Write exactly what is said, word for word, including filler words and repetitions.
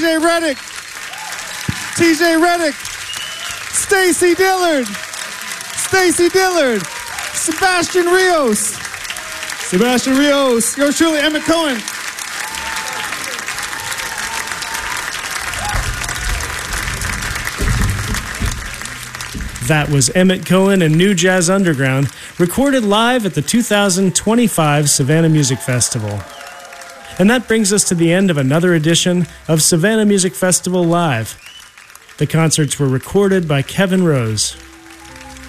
J Reddick, T J Reddick, Stacy Dillard, Stacy Dillard, Sebastian Rios, Sebastian Rios, yours truly, Emmett Cohen. That was Emmett Cohen and New Jazz Underground, recorded live at the two thousand twenty-five Savannah Music Festival. And that brings us to the end of another edition of Savannah Music Festival Live. The concerts were recorded by Kevin Rose.